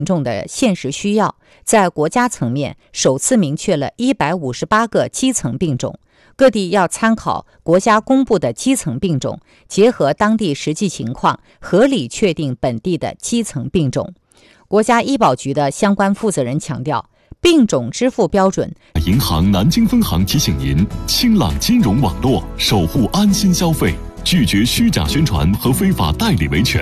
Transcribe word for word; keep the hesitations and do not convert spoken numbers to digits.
民众的现实需要，在国家层面首次明确了一百五十八个基层病种。各地要参考国家公布的基层病种，结合当地实际情况，合理确定本地的基层病种。国家医保局的相关负责人强调，病种支付标准。 银行南京分行提醒您：清朗金融网络，守护安心消费，拒绝虚假宣传和非法代理维权。